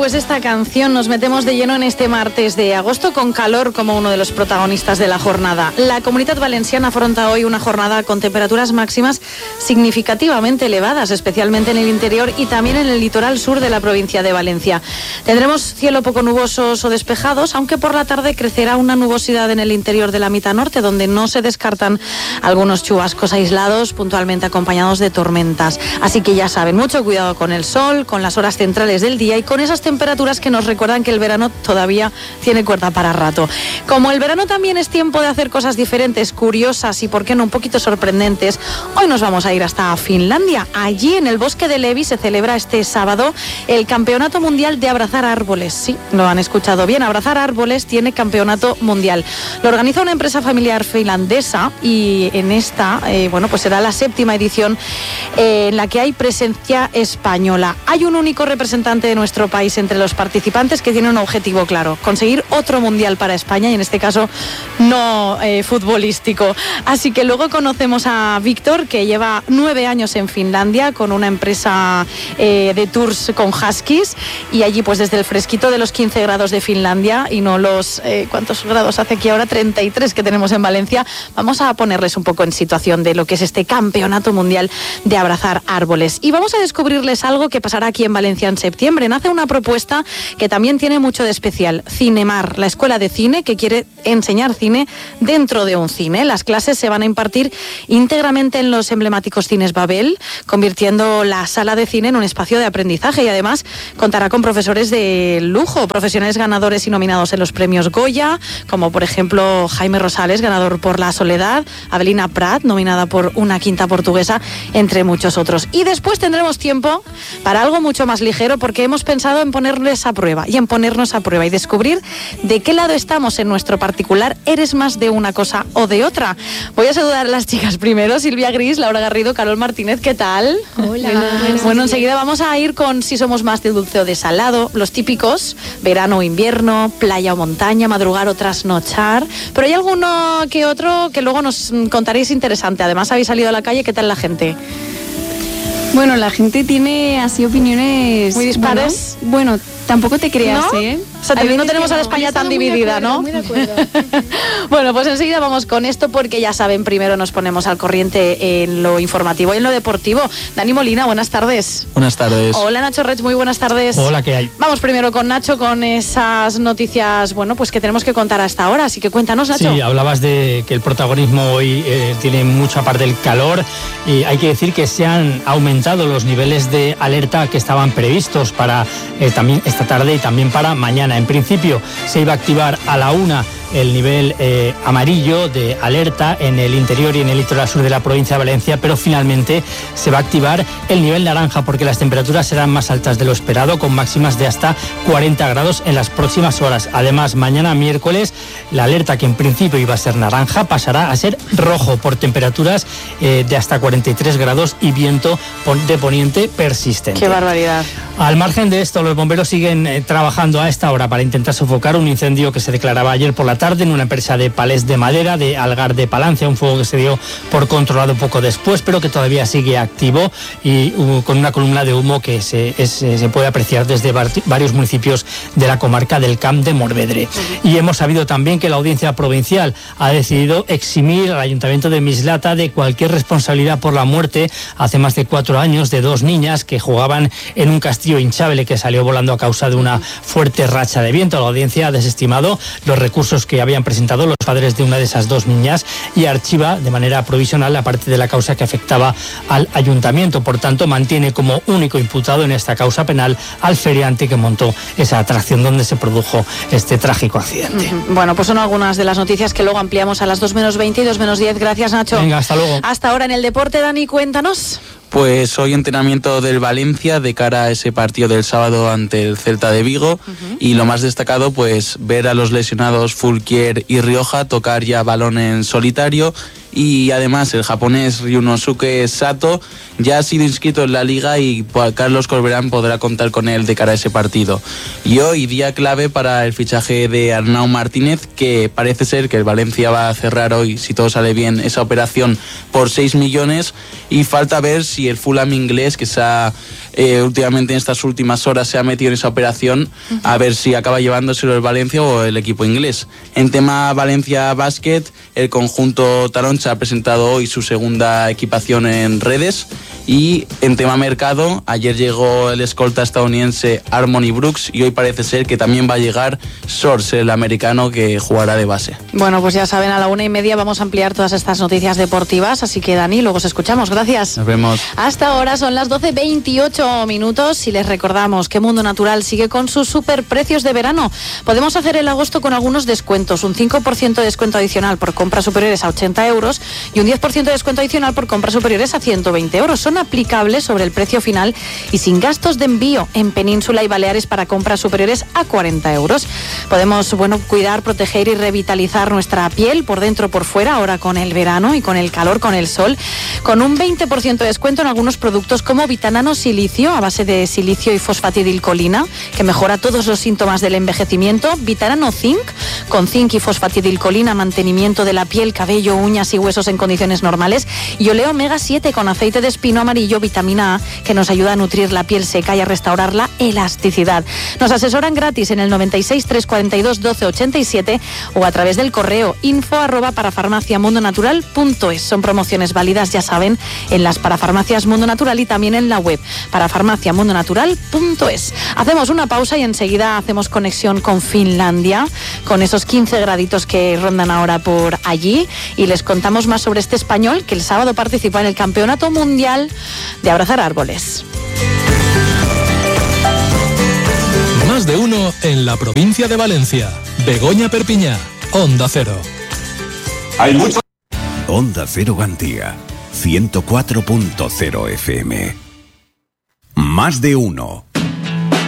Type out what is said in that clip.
después de esta canción nos metemos de lleno en este martes de agosto con calor como uno de los protagonistas de la jornada. La Comunitat Valenciana afronta hoy una jornada con temperaturas máximas significativamente elevadas, especialmente en el interior y también en el litoral sur de la provincia de Valencia. Tendremos cielo poco nubosos o despejados, aunque por la tarde crecerá una nubosidad en el interior de la mitad norte, donde no se descartan algunos chubascos aislados, puntualmente acompañados de tormentas. Así que ya saben, mucho cuidado con el sol, con las horas centrales del día y con esas temperaturas que nos recuerdan que el verano todavía tiene cuerda para rato. Como el verano también es tiempo de hacer cosas diferentes, curiosas y por qué no un poquito sorprendentes, hoy nos vamos a ir hasta Finlandia. Allí en el bosque de Levi se celebra este sábado el Campeonato Mundial de Abrazar Árboles. Sí, lo han escuchado bien, Abrazar Árboles tiene Campeonato Mundial. Lo organiza una empresa familiar finlandesa y en esta, pues será la 7ª edición en la que hay presencia española. Hay un único representante de nuestro país entre los participantes que tiene un objetivo claro: conseguir otro mundial para España, y en este caso no futbolístico. Así que luego conocemos a Víctor, que lleva 9 años en Finlandia con una empresa de tours con huskies, y allí pues desde el fresquito de los 15 grados de Finlandia y no los ¿cuántos grados hace aquí ahora? 33 que tenemos en Valencia. Vamos a ponerles un poco en situación de lo que es este Campeonato Mundial de Abrazar Árboles, y vamos a descubrirles algo que pasará aquí en Valencia en septiembre. Nace una propuesta que también tiene mucho de especial: Cinemar, la escuela de cine que quiere enseñar cine dentro de un cine. Las clases se van a impartir íntegramente en los emblemáticos cines Babel, convirtiendo la sala de cine en un espacio de aprendizaje, y además contará con profesores de lujo, profesionales ganadores y nominados en los premios Goya, como por ejemplo Jaime Rosales, ganador por La Soledad, Avelina Prat, nominada por Una quinta portuguesa, entre muchos otros. Y después tendremos tiempo para algo mucho más ligero, porque hemos pensado en ponerles a prueba y en ponernos a prueba y descubrir de qué lado estamos en nuestro particular. ¿Eres más de una cosa o de otra? Voy a saludar a las chicas primero: Silvia Gris, Laura Garrido, Carol Martínez. ¿Qué tal? Hola. Bueno, enseguida vamos a ir con si somos más de dulce o de salado, los típicos: verano o invierno, playa o montaña, madrugar o trasnochar. Pero hay alguno que otro que luego nos contaréis interesante. Además, habéis salido a la calle. ¿Qué tal la gente? Bueno, la gente tiene así opiniones muy dispares. Bueno, tampoco te creas, ¿no? O sea, no tenemos a la España tan dividida, ¿no? Muy de acuerdo. Bueno, pues enseguida vamos con esto, porque ya saben, primero nos ponemos al corriente en lo informativo y en lo deportivo. Dani Molina, buenas tardes. Buenas tardes. Hola, Nacho Reig, muy buenas tardes. Hola, ¿qué hay? Vamos primero con Nacho, con esas noticias, pues que tenemos que contar hasta ahora, así que cuéntanos, Nacho. Sí, hablabas de que el protagonismo hoy tiene mucha parte del calor, y hay que decir que se han aumentado los niveles de alerta que estaban previstos para también esta tarde y también para mañana. En principio se iba a activar a la 1 el nivel amarillo de alerta en el interior y en el litoral sur de la provincia de Valencia, pero finalmente se va a activar el nivel naranja, porque las temperaturas serán más altas de lo esperado, con máximas de hasta 40 grados en las próximas horas. Además, mañana miércoles, la alerta, que en principio iba a ser naranja, pasará a ser rojo por temperaturas de hasta 43 grados y viento de poniente persistente. ¡Qué barbaridad! Al margen de esto, los bomberos siguen trabajando a esta hora para intentar sofocar un incendio que se declaraba ayer por la tarde en una empresa de palés de madera de Algar de Palancia, un fuego que se dio por controlado poco después, pero que todavía sigue activo y con una columna de humo que se puede apreciar desde varios municipios de la comarca del Camp de Morvedre. Y hemos sabido también que la Audiencia Provincial ha decidido eximir al Ayuntamiento de Mislata de cualquier responsabilidad por la muerte hace más de 4 años de 2 niñas que jugaban en un castillo hinchable que salió volando a causa de una fuerte racha de viento. La Audiencia ha desestimado los recursos que habían presentado los padres de una de esas 2 niñas y archiva de manera provisional la parte de la causa que afectaba al ayuntamiento. Por tanto, mantiene como único imputado en esta causa penal al feriante que montó esa atracción donde se produjo este trágico accidente. Bueno, pues son algunas de las noticias que luego ampliamos a las 2:20 y 2:10. Gracias, Nacho. Venga, hasta luego. Hasta ahora en el deporte, Dani, cuéntanos. Pues hoy entrenamiento del Valencia de cara a ese partido del sábado ante el Celta de Vigo, y lo más destacado, pues ver a los lesionados Fulquier y Rioja tocar ya balón en solitario, y además el japonés Ryunosuke Sato ya ha sido inscrito en la liga y Carlos Corberán podrá contar con él de cara a ese partido. Y hoy día clave para el fichaje de Arnau Martínez, que parece ser que el Valencia va a cerrar hoy, si todo sale bien, esa operación por 6 millones, y falta ver si el Fulham inglés, que se ha últimamente en estas últimas horas se ha metido en esa operación, a ver si acaba llevándoselo el Valencia o el equipo inglés. En tema Valencia Basket, el conjunto Taroncha ha presentado hoy su segunda equipación en redes, y en tema mercado, ayer llegó el escolta estadounidense Harmony Brooks y hoy parece ser que también va a llegar Source, el americano que jugará de base. Bueno, pues ya saben, a la 1:30 vamos a ampliar todas estas noticias deportivas, así que Dani, luego os escuchamos. Gracias. Nos vemos. Hasta ahora son las 12:28 y les recordamos que Mundo Natural sigue con sus superprecios de verano. Podemos hacer el agosto con algunos descuentos, un 5% de descuento adicional por compras superiores a 80 euros y un 10% de descuento adicional por compras superiores a 120 euros. Son aplicables sobre el precio final y sin gastos de envío en Península y Baleares para compras superiores a 40 euros. Podemos, cuidar, proteger y revitalizar nuestra piel por dentro, por fuera, ahora con el verano y con el calor, con el sol, con un 20% de descuento en algunos productos como Vitanano Silicio, a base de silicio y fosfatidilcolina, que mejora todos los síntomas del envejecimiento. Vitanano Zinc, con zinc y fosfatidilcolina, mantenimiento de la piel, cabello, uñas y huesos en condiciones normales. Y Oleo Omega 7 con aceite de espino amarillo, vitamina A, que nos ayuda a nutrir la piel seca y a restaurar la elasticidad. Nos asesoran gratis en el 96 342 1287 o a través del correo info@parafarmaciamundonatural.es. Son promociones válidas, ya saben, en las parafarmacias Mundo Natural y también en la web parafarmaciamundonatural.es. Hacemos una pausa y enseguida hacemos conexión con Finlandia, con esos 15 graditos que rondan ahora por allí, y les contamos más sobre este español que el sábado participó en el Campeonato Mundial de abrazar árboles. Más de uno en la provincia de Valencia. Begoña Perpiñá, Onda Cero. Hay mucho. Onda Cero Gandía, 104.0 FM. Más de uno.